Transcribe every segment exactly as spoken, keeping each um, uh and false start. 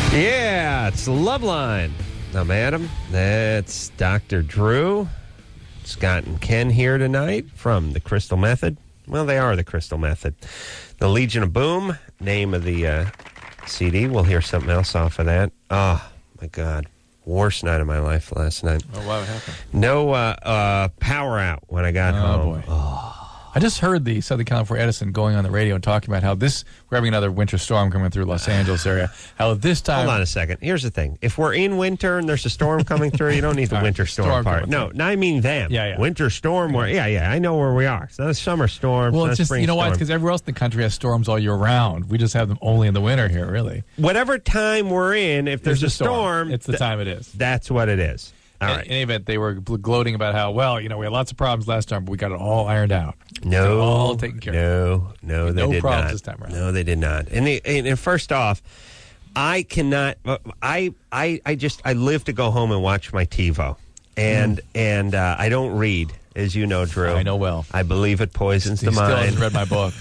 Yeah, it's Loveline. I'm Adam. That's Doctor Drew. Scott and Ken here tonight from the Crystal Method. Well, they are the Crystal Method. The Legion of Boom, name of the uh, C D. We'll hear something else off of that. Oh, my God. Worst night of my life last night. Oh, what happened? No uh, uh, power out when I got oh, home. Boy. Oh. I just heard the Southern California Edison going on the radio and talking about how this, we're having another winter storm coming through Los Angeles area. How this time... Hold on a second. Here's the thing. If we're in winter and there's a storm coming through, you don't need the right, winter storm, storm part. No, no, I mean them. Yeah, yeah. Winter storm, where, yeah, yeah, I know where we are. It's not a summer storm. Well, it's, it's not a just, spring you know why? storm. It's because everywhere else in the country has storms all year round. We just have them only in the winter here, really. Whatever time we're in, if there's It's a storm, storm, it's the th- time it is. That's what it is. All in, right. in any event, they were gloating about how, well, you know, we had lots of problems last time, but we got it all ironed out. No, all taken care no, no, of. they no did problems not. this time around. No, they did not. And, they, and, and first off, I cannot. I, I, I just I live to go home and watch my TiVo, and mm. and uh, I don't read, as you know, Drew. I know well. I believe it poisons he the still mind. hasn't read my book.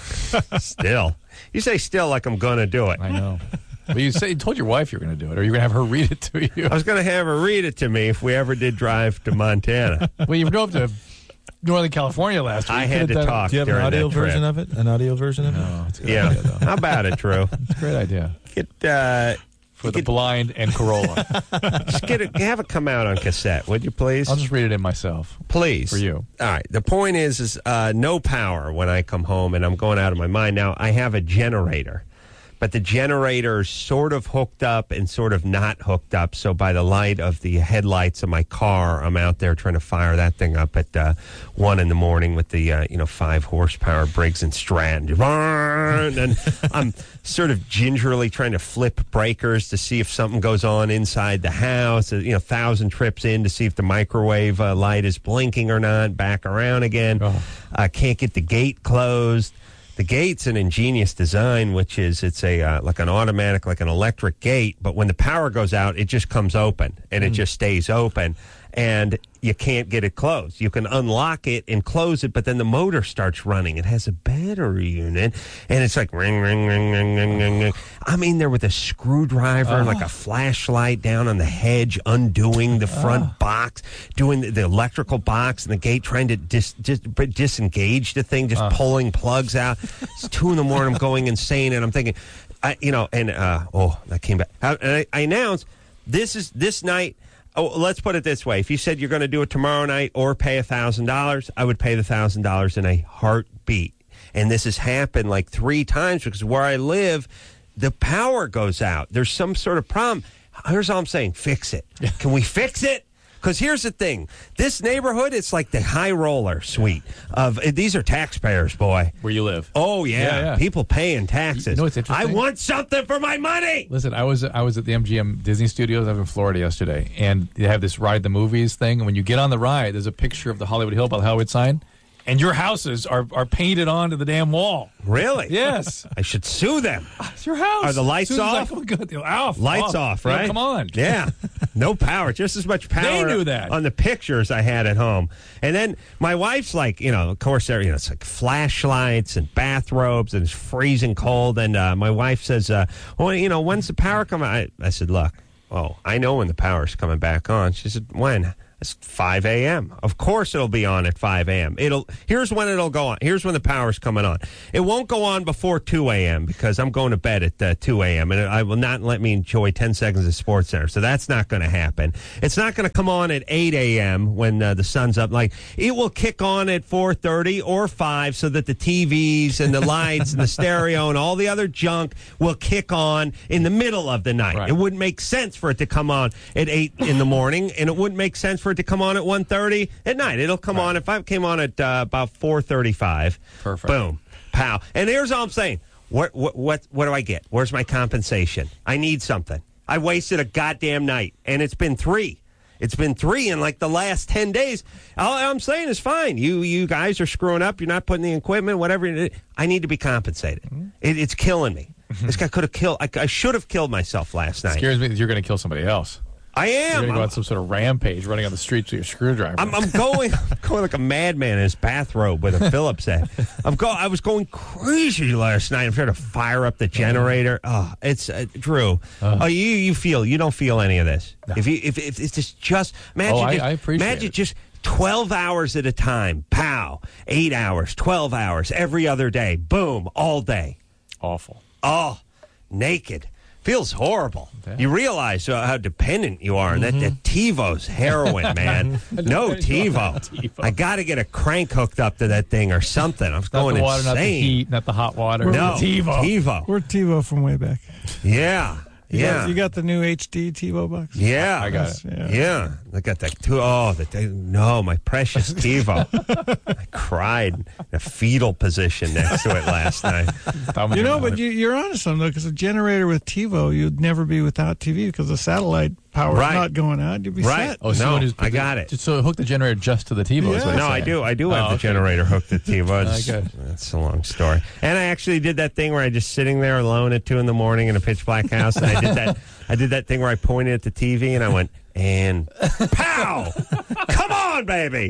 Still, you say still like I'm going to do it. I know. But you say you told your wife you were going to do it, or you're going to have her read it to you. I was going to have her read it to me if we ever did drive to Montana. Well, you drove to Northern California last week. I had to done, talk. Do you have an during audio that trip. version of it? An audio version of it? No, it's a good Yeah. idea, though. How about it, Drew? It's a great idea. Get uh, For the get, blind and Corolla. just get it. Have it come out on cassette, would you please? I'll just read it in myself. Please. For you. All right. The point is, is uh, no power when I come home, and I'm going out of my mind. Now, I have a generator, but the generator's sort of hooked up and sort of not hooked up. So by the light of the headlights of my car, I'm out there trying to fire that thing up at uh, one in the morning with the uh, you know five horsepower Briggs and Stratton, and I'm sort of gingerly trying to flip breakers to see if something goes on inside the house. You know, thousand trips in to see if the microwave uh, light is blinking or not. Back around again. Oh. I can't get the gate closed. The gate's an ingenious design, which is it's a uh, like an automatic, like an electric gate. But when the power goes out, it just comes open and it just stays open, and you can't get it closed. You can unlock it and close it, but then the motor starts running. It has a battery unit, and it's like ring, ring, ring, ring, ring, ring, ring. I'm in there with a screwdriver, Oh. like a flashlight down on the hedge, undoing the front Oh. box, doing the, the electrical box and the gate, trying to dis, dis, disengage the thing, just Oh. pulling plugs out. It's two in the morning. I'm going insane, and I'm thinking, I, you know, and uh, oh, I came back. I, and I, I announced this is this night. Oh, let's put it this way: if you said you're going to do it tomorrow night or pay a thousand dollars, I would pay the thousand dollars in a heartbeat. And this has happened like three times because where I live, the power goes out. There's some sort of problem. Here's all I'm saying: fix it. Can we fix it? Because here's the thing. This neighborhood, it's like the high roller suite. of These are taxpayers, boy. Where you live. Oh, yeah. Yeah, yeah. People paying taxes. You know what's interesting? I want something for my money. Listen, I was I was at the M G M Disney Studios up in Florida yesterday, and they have this ride the movies thing. And when you get on the ride, there's a picture of the Hollywood Hill by the Hollywood sign, and your houses are, are painted onto the damn wall. Really? Yes. I should sue them. It's your house. Are the lights As soon as I off? come- good. Off. Lights off, You know, right? come on. Yeah. No power. Just as much power They knew that. on the pictures I had at home. And then my wife's like, you know, of course, there, you know, it's like flashlights and bathrobes and it's freezing cold. And uh, my wife says, uh, well, you know, when's the power coming? I, I said, look, oh, I know when the power's coming back on. She said, when? It's five a.m. Of course it'll be on at five a.m. It'll here's when it'll go on. Here's when the power's coming on. It won't go on before two a.m. because I'm going to bed at uh, two a.m. and I will not let me enjoy ten seconds of Sports Center. So that's not going to happen. It's not going to come on at eight a.m. when uh, the sun's up. Like it will kick on at four thirty or five so that the T Vs and the lights and the stereo and all the other junk will kick on in the middle of the night. Right. It wouldn't make sense for it to come on at eight in the morning, and it wouldn't make sense for it to come on at one thirty at night. It'll come right. on if I came on at uh, about four thirty-five. Perfect. Boom. Pow. And here's all I'm saying. What, what what what do I get? Where's my compensation? I need something. I wasted a goddamn night, and it's been three. It's been three in like the last ten days. All I'm saying is fine. You you guys are screwing up. You're not putting the equipment, whatever. I need to be compensated. Mm-hmm. It, it's killing me. This guy could have killed. I, I should have killed myself last night. It scares me that you're going to kill somebody else. I am. You're going to go I'm, on some sort of rampage running on the streets with your screwdriver. I'm, I'm going I'm going like a madman in his bathrobe with a Phillips head. I'm go, I was going crazy last night. I'm trying to fire up the generator. Oh, it's uh, Drew. Uh. oh, you you feel you don't feel any of this. No. If you if, if it's just just imagine Oh, I- just, I appreciate imagine it. just twelve hours at a time. Pow. Eight hours, twelve hours every other day. Boom, all day. Awful. Oh, naked. Feels horrible. Yeah. You realize uh, how dependent you are. And that, that TiVo's heroin, man. No TiVo. TiVo. I got to get a crank hooked up to that thing or something. I'm Not going the water, insane. not the heat, not the hot water. No, the TiVo. TiVo. We're TiVo from way back. Yeah. You yeah. Got, you got the new H D TiVo box? yeah. I got it. Yeah. Yeah. I got that too. Oh, that no, my precious TiVo. I cried in a fetal position next to it last night. You know, but you, you're onto something, though, because a generator with TiVo, you'd never be without T V because the satellite power's Right. not going out. You'd be Right. set. Oh, so No, you just put I the- got it. just So hook the generator just to the TiVo. is Yeah. what you're No, I saying. do. I do have Oh, the okay. generator hooked to TiVo. It's- good. That's a long story. And I actually did that thing where I just sitting there alone at two in the morning in a pitch black house, and I did that. I did that thing where I pointed at the T V and I went and pow! Come on, baby!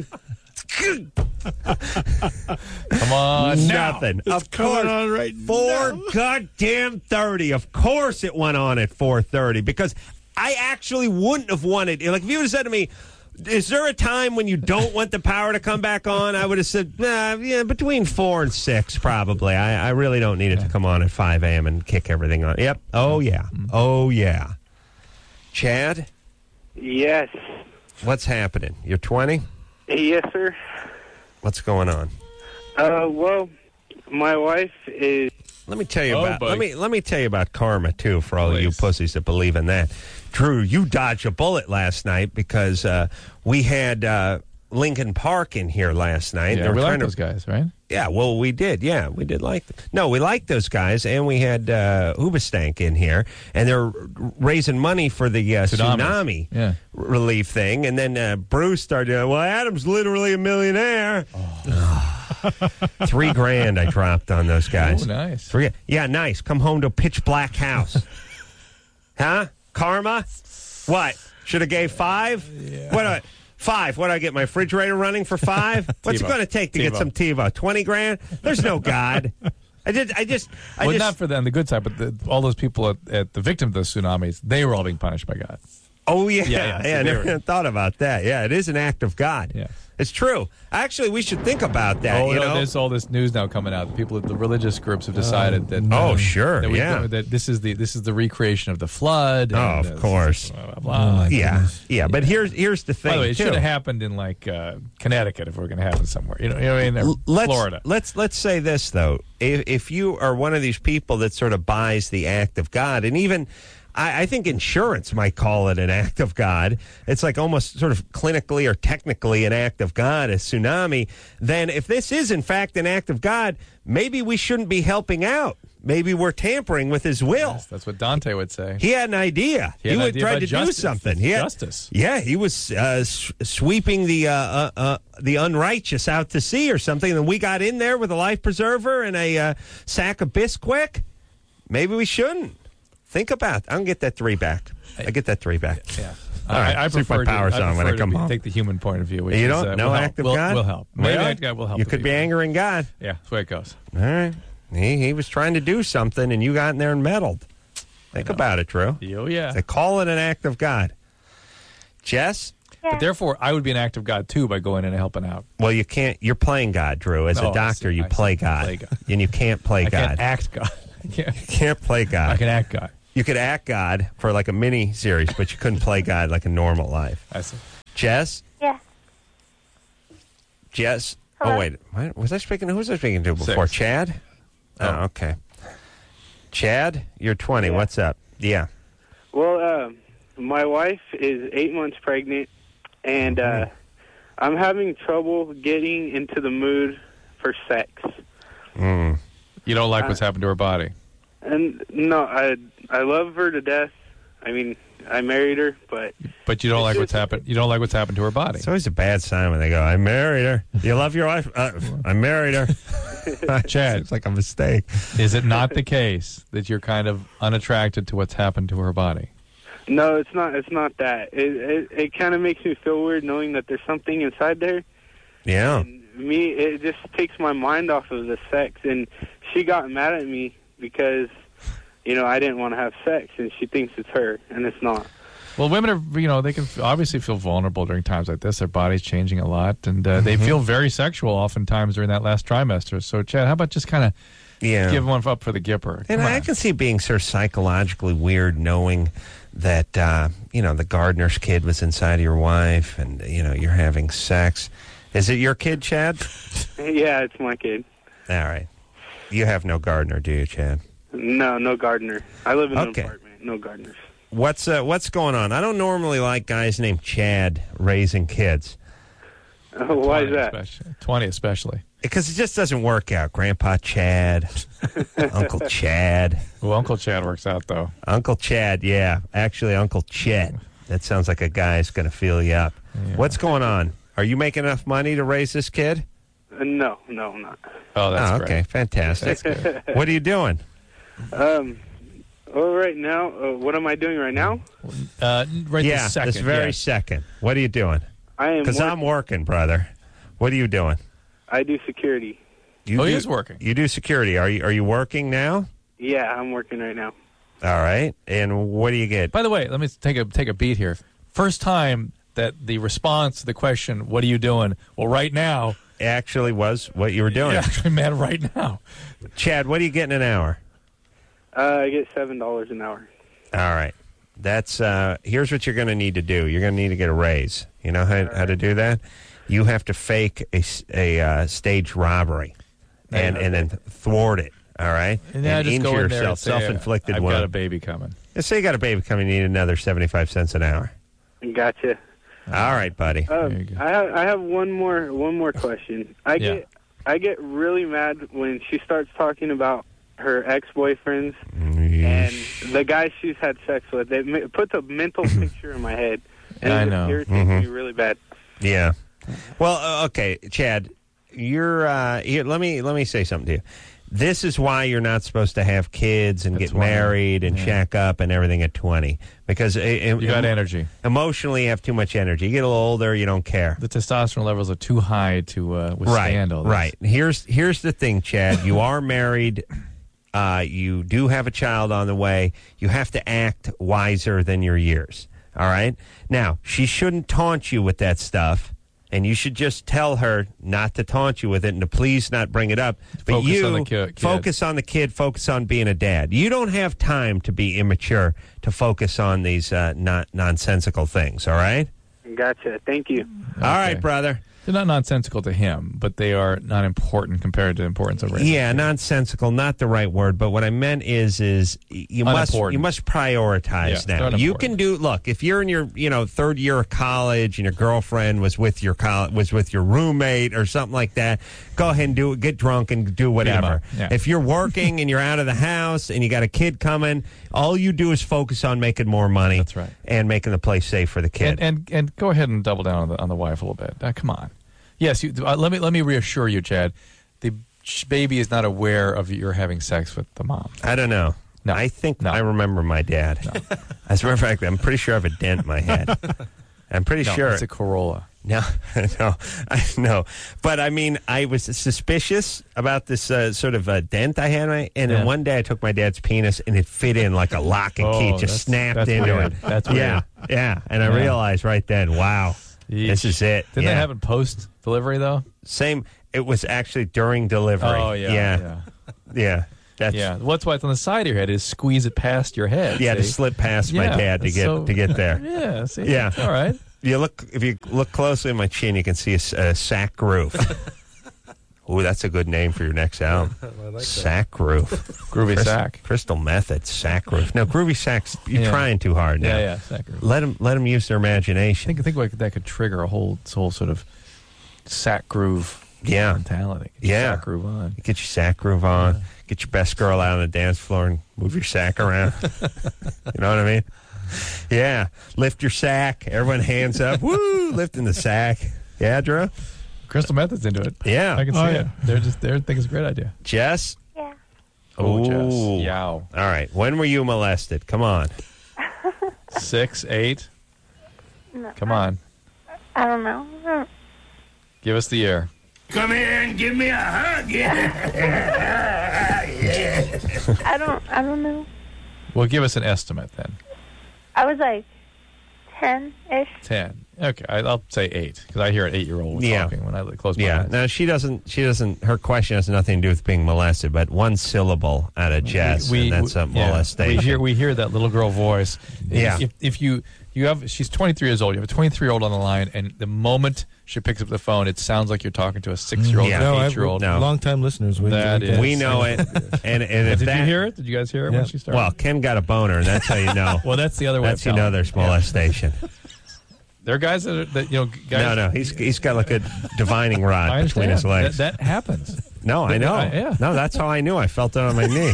Come on. now. Nothing. It's of coming course, on right four now. goddamn thirty. Of course, it went on at four thirty because I actually wouldn't have wanted. Like if you would have said to me, "Is there a time when you don't want the power to come back on?" I would have said, nah, "Yeah, between four and six, probably. I, I really don't need it to come on at five a.m. and kick everything on." Yep. Oh yeah. Oh yeah. Chad, Yes. what's happening? You're twenty. Yes, sir. What's going on? Uh, well, my wife is. Let me tell you Oh, about boy. let me let me tell you about karma too for all of you Please. pussies that believe in that. Drew, you dodged a bullet last night because uh, we had uh, Lincoln Park in here last night. Yeah, They were we like trying to- those guys, right? Yeah, well, we did. Yeah, we did like them. No, we liked those guys, and we had uh, Hoobastank in here, and they're raising money for the uh, Tsunamis. tsunami Yeah. relief thing. And then uh, Bruce started, well, Adam's literally a millionaire. Three grand I dropped on those guys. Oh, nice. Three, yeah, nice. Come home to a pitch black house. Huh? Karma? What? Should have gave five? What? do I- Five. What do I get? My refrigerator running for five? What's it TiVo. going to take to get TiVo. some TiVo? Twenty grand? There's no God. I did. I just. I well, just. not for them, the good side, but the, all those people at, at the victims of the tsunamis, they were all being punished by God. oh yeah, Yeah, yeah. yeah, so I they never were- thought about that. Yeah, it is an act of God. Yeah. It's true. Actually, we should think about that. oh, you no, know. there's all this news now coming out. The people, the religious groups have decided that. Oh, uh, sure, that we- yeah. That this is the this is the recreation of the flood. Oh, and, of uh, course. Blah, blah, blah. yeah, yeah. But here's here's the thing. By the way, it too. should have happened in like uh, Connecticut if we're going to happen somewhere. You know, you know what I mean? Or L- let's, Florida. Let's let's say this though: if, if you are one of these people that sort of buys the act of God, and even I, I think insurance might call it an act of God. It's like almost sort of clinically or technically an act of God, a tsunami. Then, if this is in fact an act of God, maybe we shouldn't be helping out. Maybe we're tampering with His will. Yes, that's what Dante would say. He had an idea. He had an would idea try about to justice. do something. He had, Justice. Yeah, he was uh, s- sweeping the uh, uh, uh, the unrighteous out to sea or something. And we got in there with a life preserver and a uh, sack of Bisquick. Maybe we shouldn't. Think about it. I can get that three back. I get that three back. Yeah. All right, I, I see if my prefer to, power's I on when I prefer to come be- home. take the human point of view. Which You is, don't? uh, No will act help. of will, God? will help. Maybe Really? act of God will help. You the could be people. angering God. Yeah, that's the way it goes. All right. He, he was trying to do something, and you got in there and meddled. Think about it, Drew. Oh, yeah. They call it an act of God. Jess? But therefore, I would be an act of God, too, by going in and helping out. Well, you can't. You're playing God, Drew. As No, a I doctor, see, you I see. play God. Play God. And you can't play I God. can't act God. I can't, You can't play God. I can act God. You could act God for like a mini series, but you couldn't play God like a normal life. I see. Jess? Yeah. Jess? Hello? Oh, wait. What? Was I speaking to? Who was I speaking to before? Six. Chad? Oh, Oh. okay. Chad, you're twenty. Yeah. What's up? Yeah. Well, uh, my wife is eight months pregnant, and uh, I'm having trouble getting into the mood for sex. Mm. You don't like Uh, what's happened to her body. And no, I I love her to death. I mean, I married her, but But you don't it's like what's just- happened. You don't like what's happened to her body. It's always a bad sign when they go, I married her. You love your wife? Uh, I married her. Chad. It's like a mistake. Is it not the case that you're kind of unattracted to what's happened to her body? No, it's not. It's not that. It it, it kind of makes me feel weird knowing that there's something inside there. Yeah. And me, it just takes my mind off of the sex. And she got mad at me because, you know, I didn't want to have sex, and she thinks it's her, and it's not. Well, women are, you know, they can f- obviously feel vulnerable during times like this. Their body's changing a lot, and uh, they feel very sexual oftentimes during that last trimester. So, Chad, how about just kind of Yeah. give one up for the Gipper? And Come I on. can see being sort of psychologically weird knowing that, uh, you know, the gardener's kid was inside of your wife and, you know, you're having sex. Is it your kid, Chad? Yeah, it's my kid. All right. You have no gardener, do you, Chad? No, no gardener. I live in Okay. an apartment. No gardeners. What's uh, what's going on? I don't normally like guys named Chad raising kids Uh, why is twenty that? especially. twenty especially. because it just doesn't work out. Grandpa Chad, Uncle Chad, Well, Uncle Chad works out, though. Uncle Chad. Yeah, actually, Uncle Chet. That sounds like a guy's going to feel you up. Yeah. What's going on? Are you making enough money to raise this kid? Uh, no, no, I'm not. Oh, that's oh, great. okay, fantastic. That's good. What are you doing? Um, well, right now, uh, what am I doing right now? Uh, right yeah, this second. this very yeah. second. What are you doing? I am. Because Work- I'm working, brother. What are you doing? I do security. You Oh, do, he is working. You do security. Are you Are you working now? Yeah, I'm working right now. All right. And what do you get? By the way, let me take a take a beat here. First time that the response to the question, "What are you doing?" Well, right now, Actually, was what you were doing. yeah, actually, man, right now. Chad, what are you getting an hour? Uh, I get seven dollars an hour. All right. That's uh, here's what you're going to need to do. You're going to need to get a raise. You know how, how to do that? You have to fake a, s- a uh, stage robbery and Yeah. and then thwart it. All right, And then I just injure go in there yourself, and say, self-inflicted I've wound. got a baby coming. Let's say you got a baby coming. You need another seventy-five cents an hour. Gotcha. All right, buddy. There you Um, go. I have I have one more one more question. I Yeah. get I get really mad when she starts talking about her ex-boyfriends and the guys she's had sex with. It ma- puts a mental picture in my head, and I it just know. irritates Mhm. me really bad. Yeah. Well, uh, okay, Chad, you're uh, here. Let me let me say something to you. This is why you're not supposed to have kids and That's get why. married and Yeah. shack up and everything at twenty because uh, You got em- energy. emotionally you have too much energy. You get a little older, you don't care. The testosterone levels are too high to uh, withstand all this. Right. Here's here's the thing, Chad. You are married. Uh, you do have a child on the way. You have to act wiser than your years. All right. Now, she shouldn't taunt you with that stuff, and you should just tell her not to taunt you with it and to please not bring it up. But Focus you on the ki- kid. focus on the kid. Focus on being a dad. You don't have time to be immature to focus on these uh, not nonsensical things. All right. Gotcha. Thank you. All right, Okay. brother. They're not nonsensical to him, but they are not important compared to the importance of raising. Yeah, nonsensical, not the right word, but what I meant is is you must Unimportant. you must prioritize Yeah, now. they're You unimportant. can do look, if you're in your, you know, third year of college and your girlfriend was with your coll- was with your roommate or something like that, go ahead and do it, get drunk and do whatever. up, yeah. If you're working and you're out of the house and you got a kid coming, all you do is focus on making more money. That's right. And making the place safe for the kid. And, and and go ahead and double down on the on the wife a little bit. Uh, come on. Yes, you, uh, let me let me reassure you, Chad. The sh- baby is not aware of your having sex with the mom. I don't know. No. I think No. I remember my dad. As a matter of fact, I'm pretty sure I have a dent in my head. I'm pretty No, sure. it's a Corolla. No, no, I no. But I mean, I was suspicious about this uh, sort of uh, dent I had, in my, and Yeah. then one day I took my dad's penis and it fit in like a lock and Oh, key, that's- just snapped that's into weird. it. That's yeah, yeah. And I Yeah. realized right then, wow, this Yeesh. is it. Didn't yeah. that happen post delivery though? Same. It was actually during delivery. Oh yeah, yeah, yeah. yeah. That's Yeah, what's why it's on the side of your head is squeeze it past your head. yeah. To see? slip past my Yeah, dad to get so- to get there. Yeah, see? Yeah. All right. You look if you look closely at my chin, you can see a, s- a sack groove. Ooh, that's a good name for your next album. Sack groove. Groovy Crys- sack. Crystal Method, sack groove. No, groovy sacks. You're Yeah. trying too hard now. Yeah, yeah, sack groove. Let them let them use their imagination. Think think like that could trigger a whole this whole sort of sack groove Yeah. mentality. Get your Yeah. sack groove on. Get your sack groove on. Get your best girl out on the dance floor and move your sack around. You know what I mean? Yeah. Lift your sack. Everyone hands up. Woo! Lifting the sack. Yeah, Drew? Crystal Method's into it. Yeah. I can see Oh, it. yeah. They're just they think it's a great idea. Jess? Yeah. Oh, Ooh. Jess. Yow. All right. When were you molested? Come on. Six, eight? No, Come I- on. I don't know. Give us the year. Come here and give me a hug. I don't. I don't know. Well, give us an estimate then. I was like ten ish. Ten. Okay, I, I'll say eight because I hear an eight-year-old Yeah. talking when I close my Yeah. eyes. No, she doesn't. She doesn't. Her question has nothing to do with being molested, but one syllable out of Jess, and that's a yeah, molestation. We hear we hear that little girl voice. Yeah. If, if you you have, she's twenty-three years old. You have a twenty-three-year-old on the line, and the moment she picks up the phone, it sounds like you're talking to a six-year-old, Yeah. and No, an I've eight-year-old. No. long-time listeners. We, That we- is- we know it, and and if Did that, you hear it? Did you guys hear it Yeah. when she started? well, Ken got a boner, and that's how you know. well, that's the other way. That's of you know telling. there's Yeah. molestation. There are guys that, are, that you know. Guys, No, no, he's he's got like a divining I rod between his understand. legs. That, that happens. no, I know. I- yeah. No, that's how I knew. I felt it on my knee.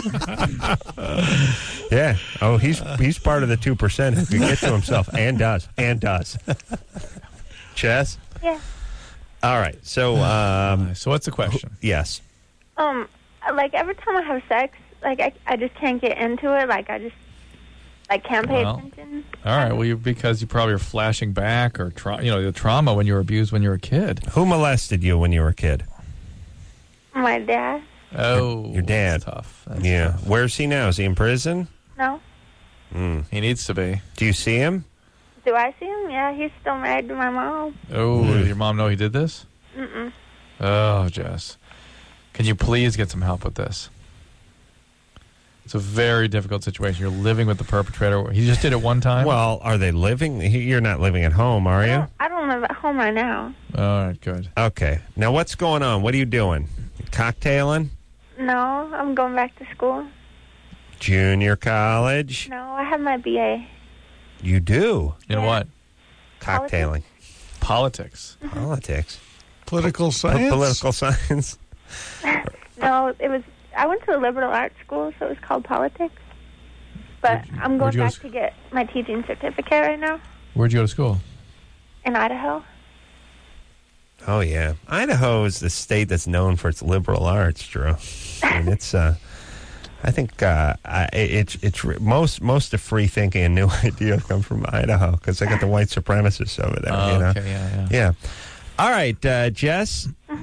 Yeah. Oh, he's he's part of the two percent who can get to himself and does and does. Chess. Yeah. All right. So, um, So what's the question? yes. Um. Like every time I have sex, like I, I just can't get into it. Like I just like can't pay Well, attention. All right. Well, you, because you probably are flashing back or tra- you know the trauma when you were abused when you were a kid. Who molested you when you were a kid? My dad. Oh, your dad. That's tough. That's Yeah. tough. Where's he now? Is he in prison? No. He needs to be. Do you see him? Do I see him? Yeah, he's still married to my mom. Oh, Mm. does your mom know he did this? Mm-mm. Oh, Jess. Can you please get some help with this? It's a very difficult situation. You're living with the perpetrator. He just did it one time? Well, are they living? he- You're not living at home, are I you? don't, I don't live at home right now. All right, good. Okay. Now, what's going on? What are you doing? Cocktailing? No, I'm going back to school. Junior college? No, I have my B A. You do? In Yeah. what? Cocktailing. Politics. Politics. Political Po- science. Political science. No, it was. I went to a liberal arts school, so it was called politics. But I'm where'd going you go back to to get my teaching certificate right now Where'd you go to school? in Idaho. Oh, yeah. Idaho is the state that's known for its liberal arts, Drew. I mean, it's, uh, I think, uh, I, it's, it's, re- most, most of free thinking and new ideas come from Idaho because they got the white supremacists over there, Oh, you know? okay, yeah, yeah. Yeah. All right, uh, Jess.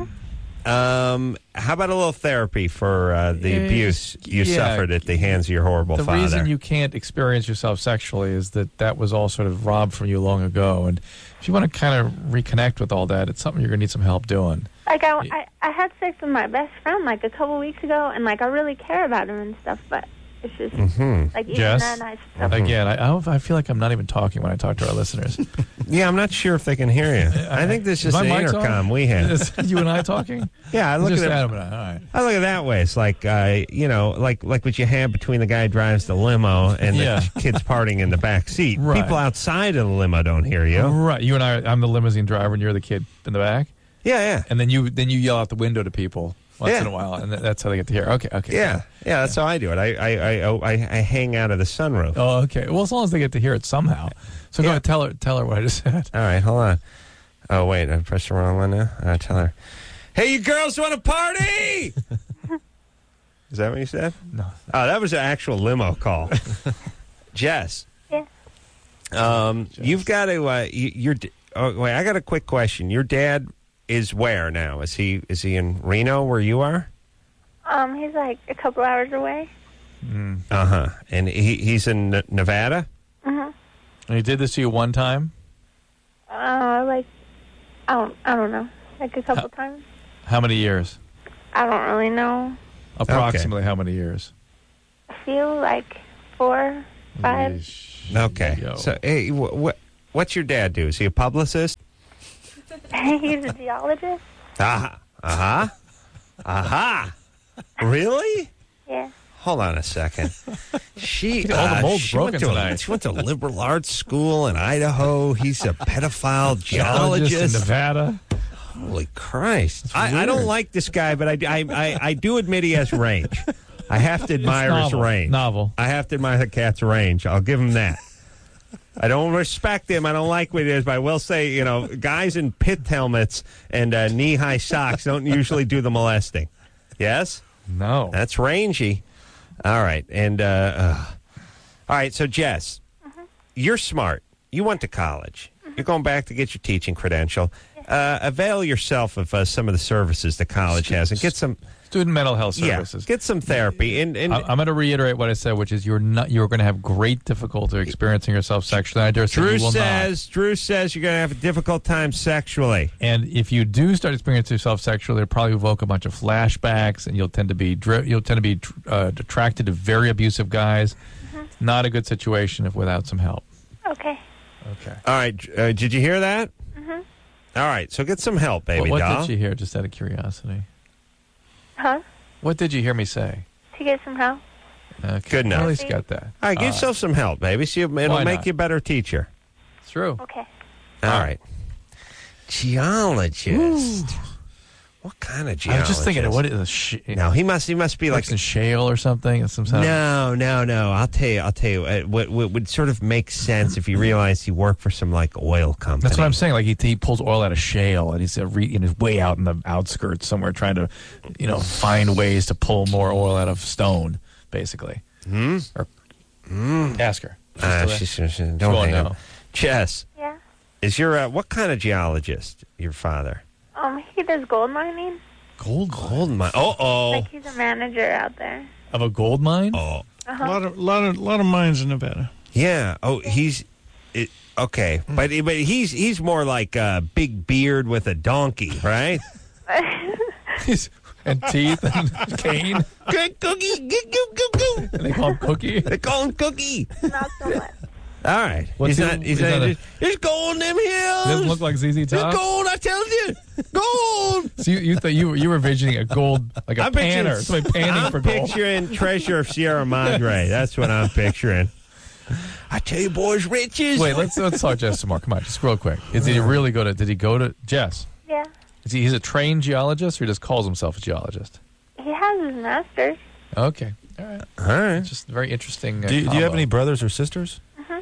Um, how about a little therapy for uh, the Yeah, abuse you yeah. suffered at the hands of your horrible The father? reason you can't experience yourself sexually is that that was all sort of robbed from you long ago. And if you want to kind of reconnect with all that, it's something you're going to need some help doing. Like I, I, I had sex with my best friend like a couple weeks ago, and like I really care about him and stuff. But it's just Mhm. like even Jess? then I stuff. Again, I, I don't- I feel like I'm not even talking when I talk to our listeners. Yeah, I'm not sure if they can hear you. I think this is my the mic's on? intercom we have. Is you and I talking? Yeah, I look Just at it. Adam and I. All right. I look at it that way. It's like, uh, you know, like like what you have between the guy who drives the limo and Yeah. the kids partying in the back seat. Right. People outside of the limo don't hear you. Right. You and I, I'm the limousine driver and you're the kid in the back. Yeah, yeah. And then you then you yell out the window to people once Yeah. in a while. And th- that's how they get to hear. Okay, okay. Yeah, yeah, that's how I do it. I I, I, oh, I, I hang out of the sunroof. Oh, okay. Well, as long as they get to hear it somehow. So go Yeah. ahead, tell her, tell her what I just said. All right, hold on. Oh, wait, I pressed the wrong one now? Uh, tell her, hey, you girls want to party? Is that what you said? No. Oh, that was an actual limo call. Jess. Yeah. Um, you've got to, uh, you, you're, d- oh, wait, I got a quick question. Your dad is where now? Is he, is he in Reno where you are? Um, he's like a couple hours away. Uh-huh. And he, he's in N- Nevada? Mhm. And he did this to you one time? Uh, like I don't, I don't know, like a couple times. How many years? I don't really know. Approximately how many years? I feel like four, five. Okay. Yo. So, hey, wh- wh- what's your dad do? Is he a publicist? He's a geologist. Aha. Uh-huh. Aha. Really? Yeah. Hold on a second. She All the uh, mold's she broken went to a- tonight. she went to liberal arts school in Idaho. He's a pedophile Geologist in geologist. Nevada. Holy Christ! I, I don't like this guy, but I, I, I, I do admit he has range. I have to admire his novel. range. Novel. I have to admire the cat's range. I'll give him that. I don't respect him. I don't like what he is, but I will say, you know, guys in pit helmets and uh, knee-high socks don't usually do the molesting. Yes? No. That's rangy. All right. And, uh, uh, all right, so, Jess, you're smart. You went to college. You're going back to get your teaching credential. Uh, avail yourself of uh, some of the services that college has and get some student mental health services. Yeah, get some therapy. And, and I- I'm going to reiterate what I said, which is you're not you're going to have great difficulty experiencing yourself sexually. I dare say Drew you will says not. Drew says you're going to have a difficult time sexually. And if you do start experiencing yourself sexually, it'll probably evoke a bunch of flashbacks, and you'll tend to be dri- you'll tend to be uh, attracted to very abusive guys. Mm-hmm. Not a good situation if without some help. Okay. Okay. All right, uh, did you hear that? Mhm. All right, so get some help, baby what what doll. did you hear, just out of curiosity? Huh? What did you hear me say? To get some help. Okay. Good enough. At least got that. All right, get yourself some help, baby. See, it'll Why make not? you a better teacher. It's true. Okay. All right. Geologist. What kind of I geologist? was just thinking, what is a sh- No, he must. He must be like like some shale or something? It's some kind of- No, no, no. I'll tell you. I'll tell you. Uh, what, what would sort of make sense if you realized he worked for some like oil company. That's what I'm saying. Like he, he pulls oil out of shale, and he's uh, re, and he's way out in the outskirts somewhere, trying to, you know, find ways to pull more oil out of stone, basically. Hmm. Or Mm. ask her. She's Uh, still there? she's, she's, don't Go on hang now. up. Chess, Yeah. is your uh, what kind of geologist? Your father? Um, he does gold mining. Gold Gold mine. Uh oh. Like he's a manager out there. of a gold mine. Oh. A lot of, lot of, lot of mines in Nevada. Yeah. Oh, he's it, okay, but but he's he's more like a big beard with a donkey, right? He's- and teeth and cane. Good cookie. Goo, goo, goo, goo. And they call him Cookie. They call him Cookie. Not so much. All right. What's he's he- not. He's, he's not. not a- There's gold in them hills. Doesn't look like Z Z There's Top. gold. I tell you, gold. So you, you thought you were you were envisioning a gold, like a I'm picturing- panner, somebody panning I'm for gold. picturing Treasure of Sierra Madre. That's what I'm picturing. I tell you, boys, riches. Wait, let's let's talk Jess some more. Come on, just real quick. Is he really go to? Did he go to Jess? Yeah. Is he? He's a trained geologist, or he just calls himself a geologist? He has his master's. Okay, all right. All right. Just very interesting. Uh, Do you, do you have combo. any brothers or sisters?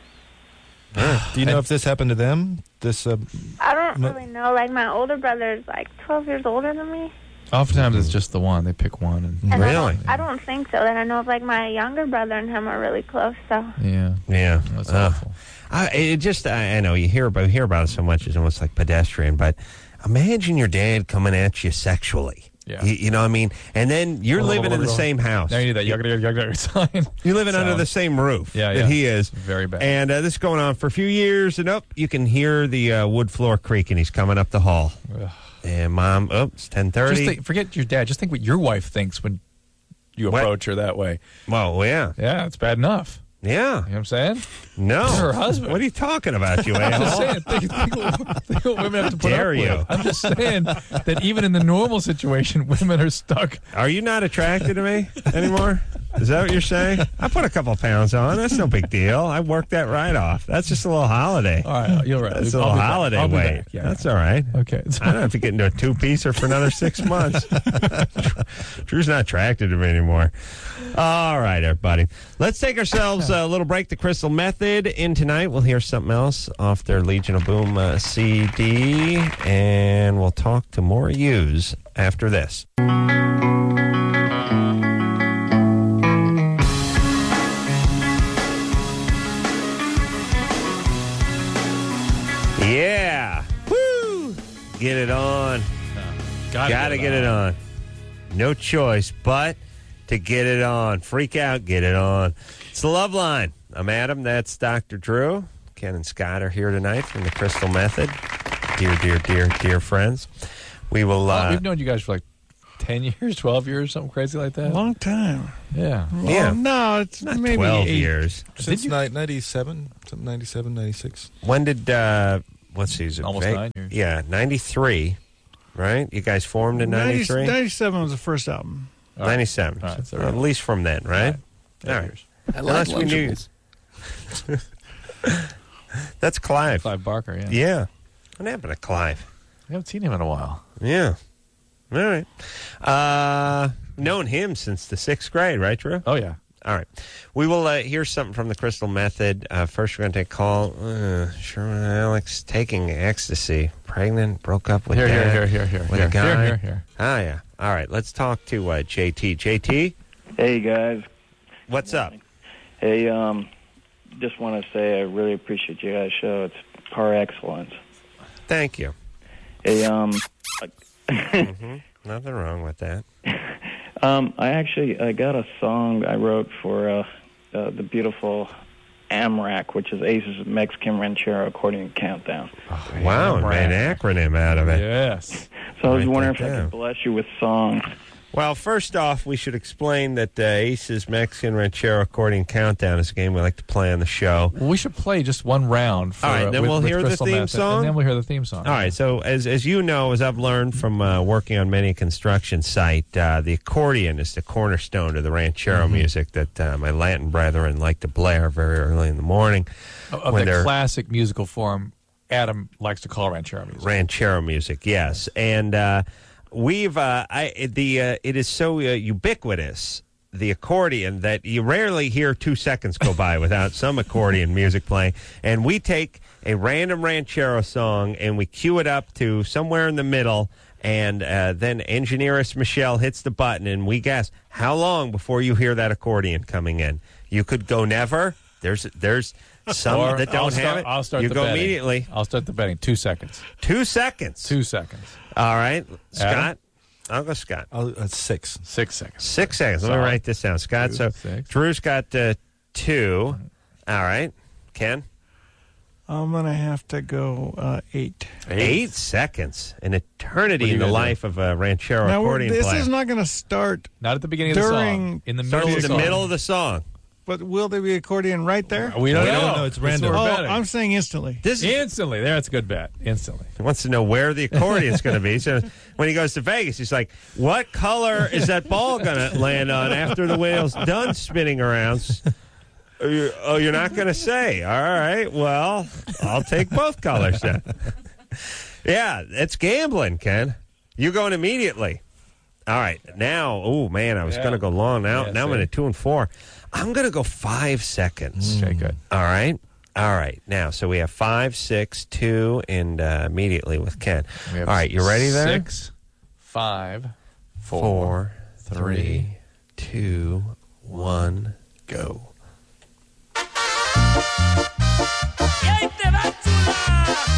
Do you know if this happened to them? This uh, I don't No. really know. Like my older brother is like twelve years older than me. Oftentimes it's just the one. They pick one, and And I Really? don't, I don't think so. And I know like my younger brother and him are really close. So yeah, Yeah. that's Uh, awful. I, it just, I, I know you hear about hear about it so much. It's almost like pedestrian. But imagine your dad coming at you sexually. Yeah. You, you know what I mean? And then you're living in the same house. Now you need that yugga yugga yugga sign. You're living under Sound. the same roof Yeah, that yeah. he is. Very bad. And uh, this is going on for a few years, and up you can hear the uh, wood floor creaking. He's coming up the hall. Ugh. And mom, oh, it's ten Just thirty. think, forget your dad. Just think what your wife thinks when you What? approach her that way. Well, yeah, Yeah, it's bad enough. yeah. You know what I'm saying? No, Her husband. What are you talking about, you I'm just a-hole? saying. Think, think, what, think what women have to put Dare up you. with. I'm just saying that even in the normal situation, women are stuck. Are you not attracted to me anymore? Is that what you're saying? I put a couple pounds on. That's no big deal. I worked that right off. That's just a little holiday. All right, you're right. That's a I'll little be back. holiday I'll be weight. back. Yeah, That's all right. okay. I don't have to get into a two-piecer for another six months. Drew's not attracted to me anymore. All right, everybody. Let's take ourselves a little break. The Crystal Method in tonight. We'll hear something else off their Legion of Boom uh, C D, and we'll talk to more yous after this. Yeah. Woo! Get it on. Gotta, Gotta get it on. No choice but to get it on. Freak out, get it on. It's the Love Line. I'm Adam. That's Doctor Drew. Ken and Scott are here tonight from the Crystal Method. Dear, dear, dear, dear friends. We will. Oh, Uh, we've known you guys for like ten years, twelve years, something crazy like that. Long time. Yeah. Yeah. Oh, no, it's not maybe twelve eight. years. since ni- ninety-seven, something ninety-seven, ninety-six. When did, uh, let's see, is it Almost vague? nine years. Yeah, ninety-three, right? You guys formed in ninety, ninety-three? ninety-seven was the first album. All right. ninety-seven. All right, so Well, at least from then, right? Eight All right. years. Unless we knew. That's Clive. Clive Barker, yeah. Yeah. What happened to Clive? I haven't seen him in a while. Yeah. All right. Uh, known him since the sixth grade, right, Drew? Oh, yeah. All right. We will uh, hear something from the Crystal Method. Uh, first, we're going to take a call. Uh, Sherman Alex taking ecstasy. Pregnant, broke up with Here, here, dad, here, here, here. with here, a guy. Here, here, here. Ah, yeah. All right. Let's talk to uh, J T. J T, Hey guys, what's up? hey, um, just want to say I really appreciate you guys' show. It's par excellence. Thank you. Hey, um, mm-hmm. Nothing wrong with that. um, I actually I got a song I wrote for uh, uh, the beautiful AMRAC, which is Ace's Mexican Ranchero Accordion Countdown. Oh, wow, made an acronym out of it. Yes. So I was Write wondering if that I down. could bless you with songs. Well, first off, we should explain that uh, Ace's Mexican Ranchero Accordion Countdown is a game we like to play on the show. Well, we should play just one round. For, All right, uh, then with, we'll with hear the Crystal theme Meth, song? And then we'll hear the theme song. All right, so as as you know, as I've learned from uh, working on many a construction site, uh, the accordion is the cornerstone of the ranchero Mm-hmm. music that uh, my Latin brethren like to blare very early in the morning. Of, of when the they're- classic musical form Adam likes to call ranchero music. Ranchero music, yes, and uh, we've uh, I it- the uh, it is so uh, ubiquitous, the accordion, that you rarely hear two seconds go by without some accordion music playing. And we take a random ranchero song and we cue it up to somewhere in the middle, and uh, then engineeress Michelle hits the button, and we guess how long before you hear that accordion coming in. You could go never. There's there's some Or that don't I'll have start, it. I'll start you the go betting. immediately. I'll start the betting. Two seconds. Two seconds. Two seconds. All right, Scott. Adam? I'll go Scott. Oh, that's six. Six seconds. Six seconds. Let me Solid. write this down, Scott. Two, so six. Drew's got uh, two. All right, Ken. I'm going to have to go uh, eight. Eight seconds. An eternity What are you in the gonna do? life of a ranchero Now, we're- accordion this player. is not going to start, Not at the beginning of the song. During- In the Starts middle in of the the song. middle of the song. but will there be accordion right there? We don't We know. don't know. It's That's random. what Oh, we're betting. I'm saying instantly. This is, Instantly. There, that's a good bet. Instantly. he wants to know where the accordion's going to be. So when he goes to Vegas, he's like, "What color is that ball going to land on after the wheel's done spinning around?" Oh, you're, oh, you're not going to say. All right. Well, I'll take both colors then. Yeah, it's gambling, Ken. You're going immediately. All right. Now, oh, man, I was Yeah. going to go long. Now, Yeah, now I'm see. in a two and four. I'm going to go five seconds. Okay, good. All right. All right. Now, so we have five, six, two, and uh, immediately with Ken. We All have right. You ready there? Six, five, four, Four, three, two, one, go. Y ahí te va, chula.